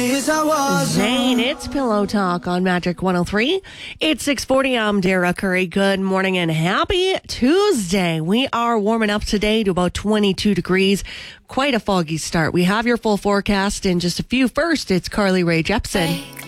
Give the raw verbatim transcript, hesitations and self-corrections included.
Zane, it's Pillow Talk on Magic one oh three. It's six forty. I'm Dara Curry. Good morning and happy Tuesday. We are warming up today to about twenty-two degrees. Quite a foggy start. We have your full forecast in just a few. First, it's Carly Rae Jepsen.